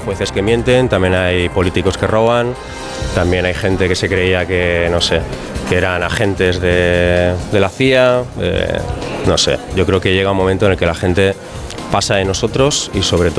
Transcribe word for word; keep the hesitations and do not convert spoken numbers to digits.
jueces que mienten, también hay políticos que roban, también hay gente que se creía que, no sé, que eran agentes de, de la C I A, eh, no sé, yo creo que llega un momento en el que la gente pasa de nosotros y sobre todo